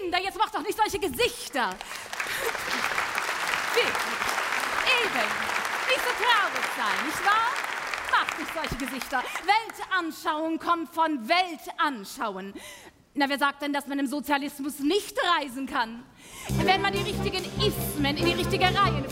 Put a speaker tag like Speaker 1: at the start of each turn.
Speaker 1: Kinder, jetzt macht doch nicht solche Gesichter. Wirklich. Eben. Nicht so traurig sein, nicht wahr? Macht nicht solche Gesichter. Weltanschauung kommt von Weltanschauen. Na, wer sagt denn, dass man im Sozialismus nicht reisen kann? Wenn man die richtigen Ismen in die richtige Reihe